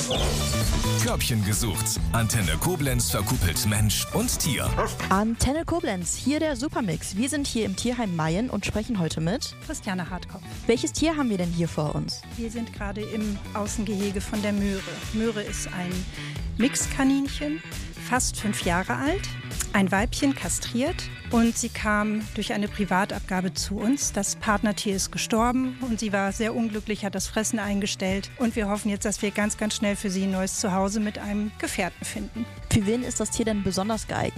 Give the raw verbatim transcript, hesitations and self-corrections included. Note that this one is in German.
Körbchen gesucht. Antenne Koblenz verkuppelt Mensch und Tier. Antenne Koblenz, hier der Supermix. Wir sind hier im Tierheim Mayen und sprechen heute mit Christiane Hartkopf. Welches Tier haben wir denn hier vor uns? Wir sind gerade im Außengehege von der Möhre. Möhre ist ein Mixkaninchen, fast fünf Jahre alt, ein Weibchen kastriert und sie kam durch eine Privatabgabe zu uns. Das Partnertier ist gestorben und sie war sehr unglücklich, hat das Fressen eingestellt und wir hoffen jetzt, dass wir ganz, ganz schnell für sie ein neues Zuhause mit einem Gefährten finden. Für wen ist das Tier denn besonders geeignet?